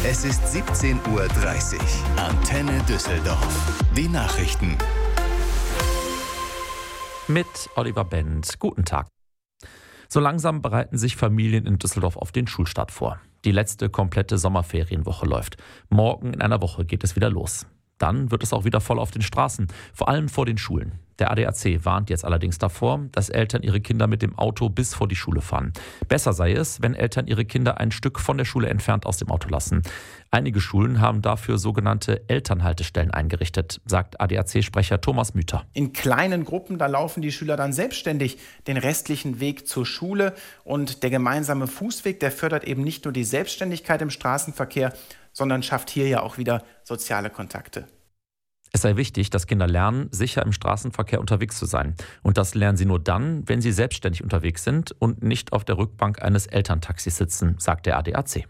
Es ist 17:30 Uhr. Antenne Düsseldorf. Die Nachrichten. Mit Oliver Benz. Guten Tag. So langsam bereiten sich Familien in Düsseldorf auf den Schulstart vor. Die letzte komplette Sommerferienwoche läuft. Morgen in einer Woche geht es wieder los. Dann wird es auch wieder voll auf den Straßen, vor allem vor den Schulen. Der ADAC warnt jetzt allerdings davor, dass Eltern ihre Kinder mit dem Auto bis vor die Schule fahren. Besser sei es, wenn Eltern ihre Kinder ein Stück von der Schule entfernt aus dem Auto lassen. Einige Schulen haben dafür sogenannte Elternhaltestellen eingerichtet, sagt ADAC-Sprecher Thomas Müther. In kleinen Gruppen, da laufen die Schüler dann selbstständig den restlichen Weg zur Schule. Und der gemeinsame Fußweg, der fördert eben nicht nur die Selbstständigkeit im Straßenverkehr, sondern schafft hier ja auch wieder soziale Kontakte. Es sei wichtig, dass Kinder lernen, sicher im Straßenverkehr unterwegs zu sein. Und das lernen sie nur dann, wenn sie selbstständig unterwegs sind und nicht auf der Rückbank eines Elterntaxis sitzen, sagt der ADAC.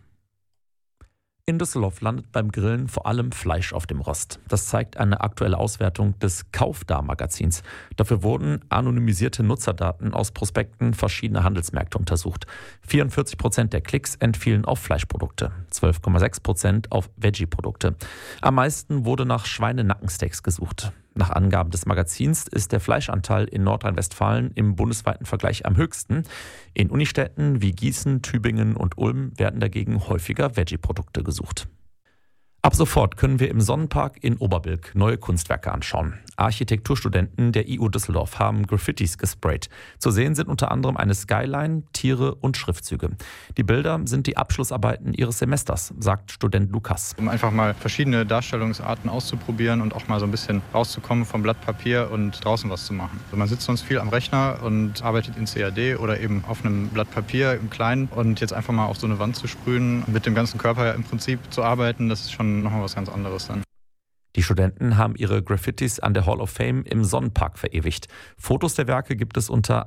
In Düsseldorf landet beim Grillen vor allem Fleisch auf dem Rost. Das zeigt eine aktuelle Auswertung des Kauf-Da-Magazins. Dafür wurden anonymisierte Nutzerdaten aus Prospekten verschiedener Handelsmärkte untersucht. 44% der Klicks entfielen auf Fleischprodukte, 12,6% auf Veggie-Produkte. Am meisten wurde nach Schweinenackensteaks gesucht. Nach Angaben des Magazins ist der Fleischanteil in Nordrhein-Westfalen im bundesweiten Vergleich am höchsten. In Unistädten wie Gießen, Tübingen und Ulm werden dagegen häufiger Veggie-Produkte gesucht. Ab sofort können wir im Sonnenpark in Oberbilk neue Kunstwerke anschauen. Architekturstudenten der IU Düsseldorf haben Graffitis gesprayt. Zu sehen sind unter anderem eine Skyline, Tiere und Schriftzüge. Die Bilder sind die Abschlussarbeiten ihres Semesters, sagt Student Lukas. Um einfach mal verschiedene Darstellungsarten auszuprobieren und auch mal so ein bisschen rauszukommen vom Blatt Papier und draußen was zu machen. Also man sitzt sonst viel am Rechner und arbeitet in CAD oder eben auf einem Blatt Papier im Kleinen, und jetzt einfach mal auf so eine Wand zu sprühen, mit dem ganzen Körper im Prinzip zu arbeiten, das ist schon nochmal was ganz anderes dann. Die Studenten haben ihre Graffitis an der Hall of Fame im Sonnenpark verewigt. Fotos der Werke gibt es unter